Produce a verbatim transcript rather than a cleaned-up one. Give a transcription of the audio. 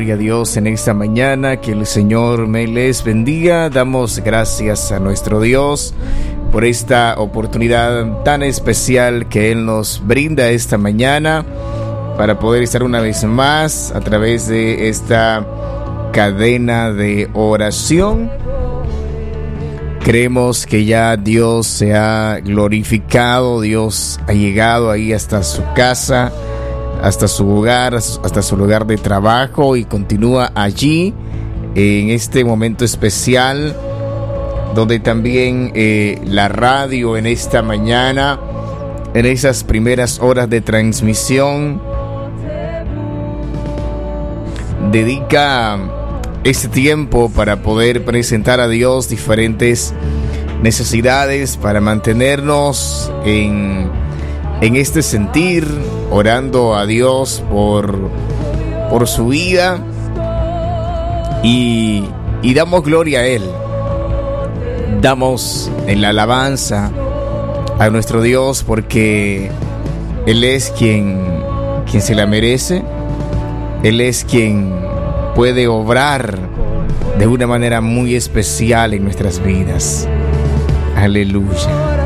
gloria a Dios en esta mañana. Que el Señor me les bendiga. Damos gracias a nuestro Dios por esta oportunidad tan especial que Él nos brinda esta mañana para poder estar una vez más a través de esta cadena de oración. Creemos que ya Dios se ha glorificado, Dios ha llegado ahí hasta su casa, hasta su hogar, hasta su lugar de trabajo, y continúa allí en este momento especial donde también eh, la radio en esta mañana, en esas primeras horas de transmisión, dedica este tiempo para poder presentar a Dios diferentes necesidades, para mantenernos en, en este sentir, orando a Dios por, por su vida, y, y damos gloria a Él. Damos en la alabanza a nuestro Dios porque Él es quien, quien se la merece. Él es quien puede obrar de una manera muy especial en nuestras vidas. Aleluya.